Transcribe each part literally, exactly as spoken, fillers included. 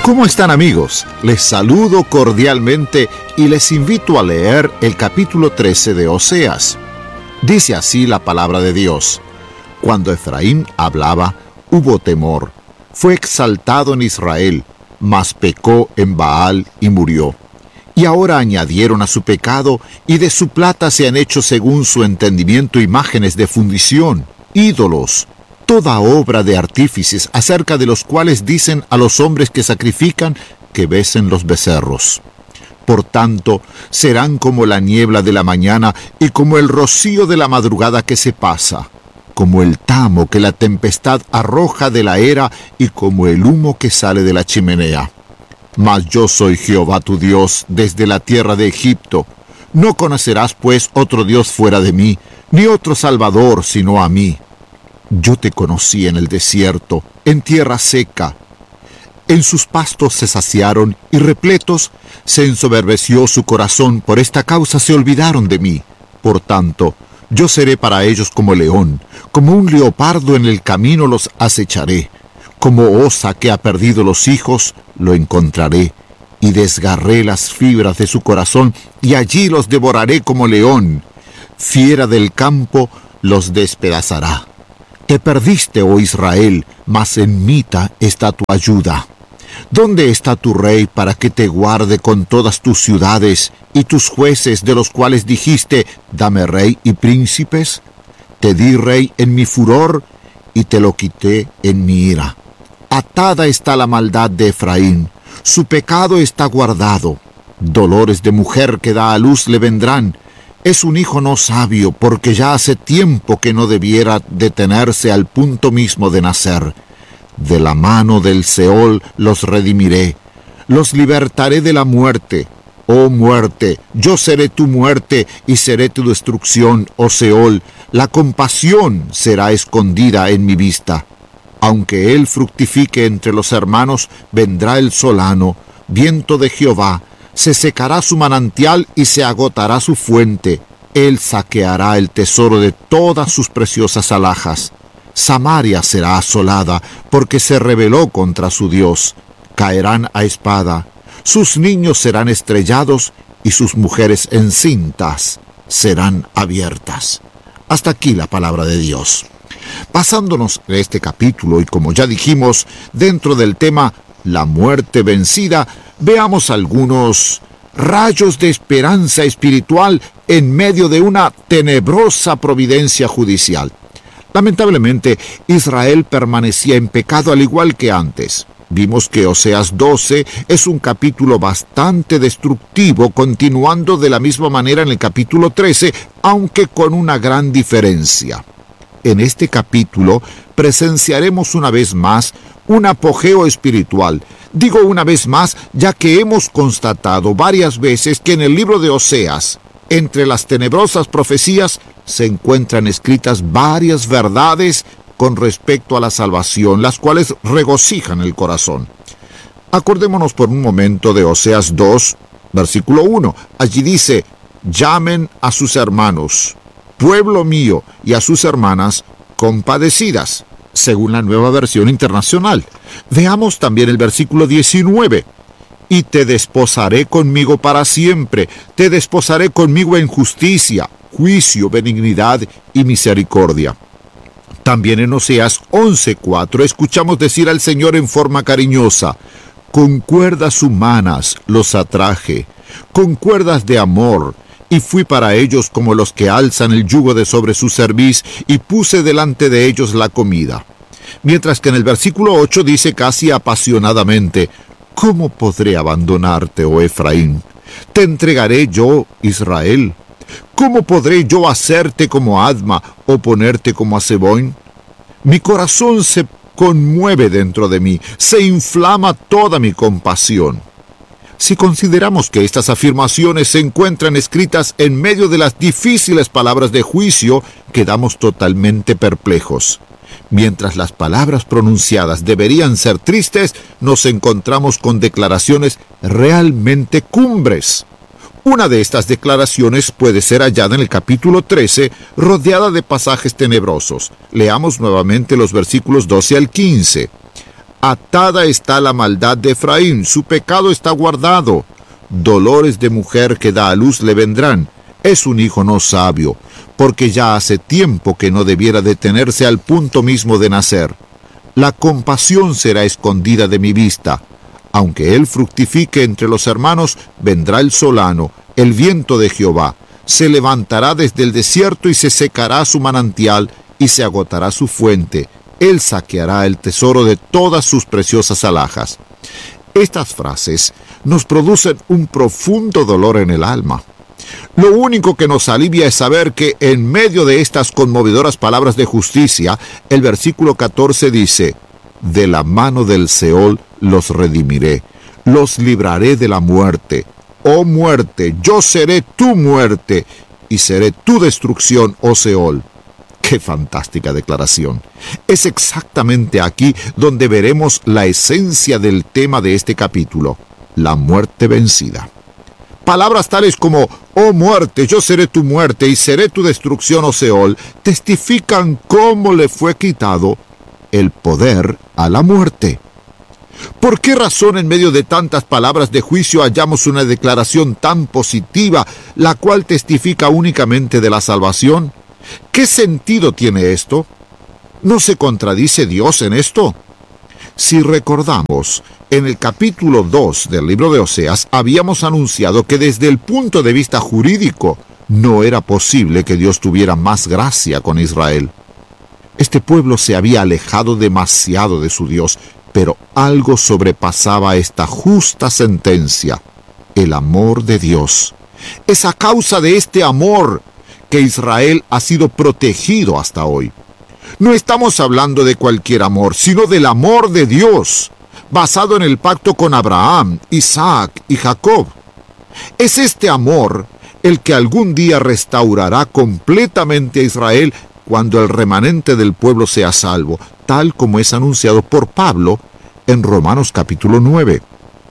¿Cómo están, amigos? Les saludo cordialmente y les invito a leer el capítulo trece de Oseas. Dice así la palabra de Dios: Cuando Efraín hablaba, hubo temor. Fue exaltado en Israel, mas pecó en Baal y murió. Y ahora añadieron a su pecado, y de su plata se han hecho según su entendimiento imágenes de fundición, ídolos, toda obra de artífices, acerca de los cuales dicen a los hombres que sacrifican que besen los becerros. Por tanto, serán como la niebla de la mañana y como el rocío de la madrugada que se pasa, como el tamo que la tempestad arroja de la era y como el humo que sale de la chimenea. Mas yo soy Jehová tu Dios desde la tierra de Egipto. No conocerás pues otro Dios fuera de mí, ni otro Salvador sino a mí. Yo te conocí en el desierto, en tierra seca. En sus pastos se saciaron, y repletos se ensoberbeció su corazón, por esta causa se olvidaron de mí. Por tanto, yo seré para ellos como león, como un leopardo en el camino los acecharé. Como osa que ha perdido los hijos, lo encontraré, y desgarré las fibras de su corazón, y allí los devoraré como león. Fiera del campo los despedazará. Te perdiste, oh Israel, mas en Mita está tu ayuda. ¿Dónde está tu rey para que te guarde con todas tus ciudades, y tus jueces de los cuales dijiste, dame rey y príncipes? Te di rey en mi furor, y te lo quité en mi ira. Atada está la maldad de Efraín, su pecado está guardado. Dolores de mujer que da a luz le vendrán. Es un hijo no sabio, porque ya hace tiempo que no debiera detenerse al punto mismo de nacer. De la mano del Seol los redimiré, los libertaré de la muerte. Oh muerte, yo seré tu muerte y seré tu destrucción, oh Seol. La compasión será escondida en mi vista. Aunque él fructifique entre los hermanos, vendrá el solano, viento de Jehová. Se secará su manantial y se agotará su fuente. Él saqueará el tesoro de todas sus preciosas alhajas. Samaria será asolada, porque se rebeló contra su Dios. Caerán a espada. Sus niños serán estrellados, y sus mujeres encintas serán abiertas. Hasta aquí la palabra de Dios. Pasándonos de este capítulo, y como ya dijimos, dentro del tema la muerte vencida, veamos algunos rayos de esperanza espiritual en medio de una tenebrosa providencia judicial. Lamentablemente, Israel permanecía en pecado al igual que antes. Vimos que Oseas doce es un capítulo bastante destructivo, continuando de la misma manera en el capítulo trece, aunque con una gran diferencia. En este capítulo presenciaremos una vez más un apogeo espiritual. Digo una vez más, ya que hemos constatado varias veces que en el libro de Oseas, entre las tenebrosas profecías, se encuentran escritas varias verdades con respecto a la salvación, las cuales regocijan el corazón. Acordémonos por un momento de Oseas dos, versículo uno. Allí dice: llamen a sus hermanos, pueblo mío, y a sus hermanas compadecidas, según la Nueva Versión Internacional. Veamos también el versículo diecinueve. Y te desposaré conmigo para siempre, te desposaré conmigo en justicia, juicio, benignidad y misericordia. También en Oseas once cuatro escuchamos decir al Señor en forma cariñosa: con cuerdas humanas los atraje, con cuerdas de amor, y fui para ellos como los que alzan el yugo de sobre su cerviz, y puse delante de ellos la comida. Mientras que en el versículo ocho dice casi apasionadamente: ¿cómo podré abandonarte, oh Efraín? ¿Te entregaré yo, Israel? ¿Cómo podré yo hacerte como Adma o ponerte como a Zeboim? Mi corazón se conmueve dentro de mí, se inflama toda mi compasión. Si consideramos que estas afirmaciones se encuentran escritas en medio de las difíciles palabras de juicio, quedamos totalmente perplejos. Mientras las palabras pronunciadas deberían ser tristes, nos encontramos con declaraciones realmente cumbres. Una de estas declaraciones puede ser hallada en el capítulo trece, rodeada de pasajes tenebrosos. Leamos nuevamente los versículos doce al quince. Atada está la maldad de Efraín, su pecado está guardado. Dolores de mujer que da a luz le vendrán. Es un hijo no sabio, porque ya hace tiempo que no debiera detenerse al punto mismo de nacer. La compasión será escondida de mi vista. Aunque él fructifique entre los hermanos, vendrá el solano, el viento de Jehová. Se levantará desde el desierto y se secará su manantial y se agotará su fuente. Él saqueará el tesoro de todas sus preciosas alhajas. Estas frases nos producen un profundo dolor en el alma. Lo único que nos alivia es saber que en medio de estas conmovedoras palabras de justicia, el versículo catorce dice: de la mano del Seol los redimiré, los libraré de la muerte. Oh muerte, yo seré tu muerte, y seré tu destrucción, oh Seol. ¡Qué fantástica declaración! Es exactamente aquí donde veremos la esencia del tema de este capítulo, la muerte vencida. Palabras tales como, oh muerte, yo seré tu muerte y seré tu destrucción, oh Seol, testifican cómo le fue quitado el poder a la muerte. ¿Por qué razón en medio de tantas palabras de juicio hallamos una declaración tan positiva, la cual testifica únicamente de la salvación? ¿Qué sentido tiene esto? ¿No se contradice Dios en esto? Si recordamos, en el capítulo dos del libro de Oseas habíamos anunciado que desde el punto de vista jurídico no era posible que Dios tuviera más gracia con Israel. Este pueblo se había alejado demasiado de su Dios, pero algo sobrepasaba esta justa sentencia: el amor de Dios. Es a causa de este amor que Israel ha sido protegido hasta hoy. No estamos hablando de cualquier amor, sino del amor de Dios, basado en el pacto con Abraham, Isaac y Jacob. Es este amor el que algún día restaurará completamente a Israel cuando el remanente del pueblo sea salvo, tal como es anunciado por Pablo en Romanos capítulo nueve.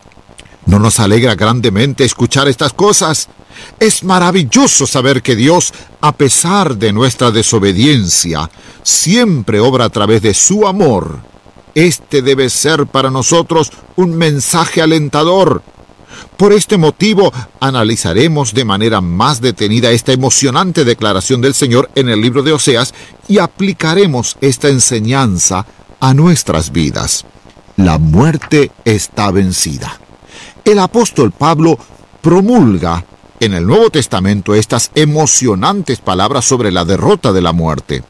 ¿No nos alegra grandemente escuchar estas cosas? Es maravilloso saber que Dios, a pesar de nuestra desobediencia, siempre obra a través de su amor. Este debe ser para nosotros un mensaje alentador. Por este motivo, analizaremos de manera más detenida esta emocionante declaración del Señor en el libro de Oseas y aplicaremos esta enseñanza a nuestras vidas. La muerte está vencida. El apóstol Pablo promulga en el Nuevo Testamento estas emocionantes palabras sobre la derrota de la muerte.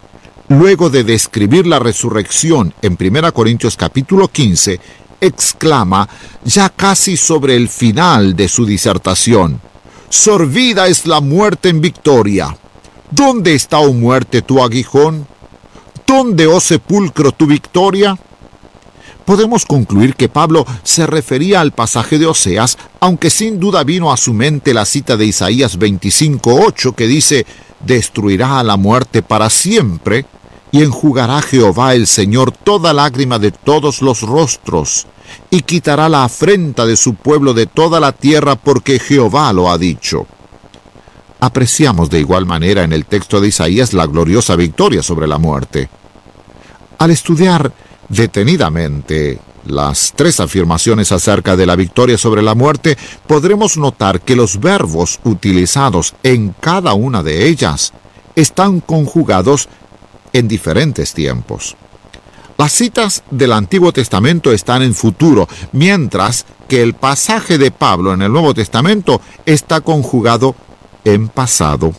Luego de describir la resurrección en primera Corintios capítulo quince, exclama, ya casi sobre el final de su disertación: «Sorbida es la muerte en victoria. ¿Dónde está, oh muerte, tu aguijón? ¿Dónde, oh sepulcro, tu victoria?» Podemos concluir que Pablo se refería al pasaje de Oseas, aunque sin duda vino a su mente la cita de Isaías veinticinco ocho que dice: «Destruirá a la muerte para siempre, y enjugará Jehová el Señor toda lágrima de todos los rostros, y quitará la afrenta de su pueblo de toda la tierra, porque Jehová lo ha dicho». Apreciamos de igual manera en el texto de Isaías la gloriosa victoria sobre la muerte. Al estudiar detenidamente las tres afirmaciones acerca de la victoria sobre la muerte, podremos notar que los verbos utilizados en cada una de ellas están conjugados en diferentes tiempos. Las citas del Antiguo Testamento están en futuro, mientras que el pasaje de Pablo en el Nuevo Testamento está conjugado en pasado.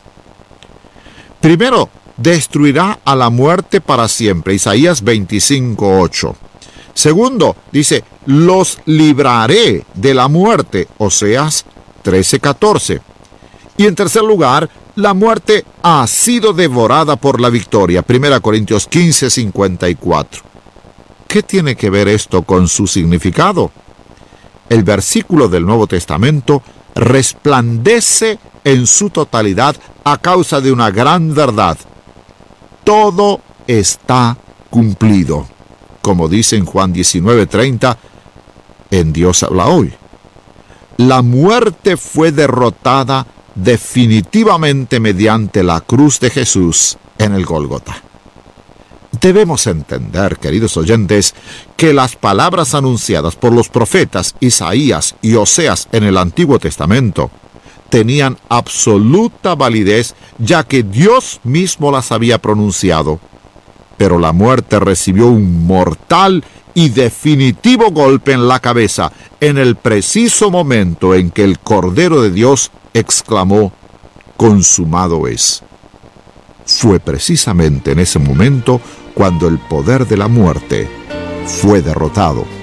Primero, destruirá a la muerte para siempre, Isaías veinticinco ocho. Segundo, dice, los libraré de la muerte, Oseas trece catorce. Y en tercer lugar, la muerte ha sido devorada por la victoria, primera Corintios quince cincuenta y cuatro. ¿Qué tiene que ver esto con su significado? El versículo del Nuevo Testamento resplandece en su totalidad a causa de una gran verdad. Todo está cumplido. Como dice en Juan diecinueve treinta, en Dios habla hoy. La muerte fue derrotada definitivamente mediante la cruz de Jesús en el Gólgota. Debemos entender, queridos oyentes, que las palabras anunciadas por los profetas Isaías y Oseas en el Antiguo Testamento tenían absoluta validez, ya que Dios mismo las había pronunciado. Pero la muerte recibió un mortal y definitivo golpe en la cabeza en el preciso momento en que el Cordero de Dios exclamó: consumado es. Fue precisamente en ese momento cuando el poder de la muerte fue derrotado.